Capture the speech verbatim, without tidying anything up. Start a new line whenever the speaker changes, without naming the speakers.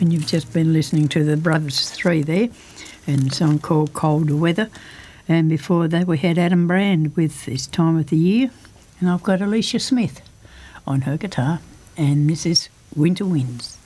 And you've just been listening to the Brothers Three there, and a song called Colder Weather. And before that we had Adam Brand with This Time of the Year. And I've got Alicia Smith on her guitar. And this is Winter Winds.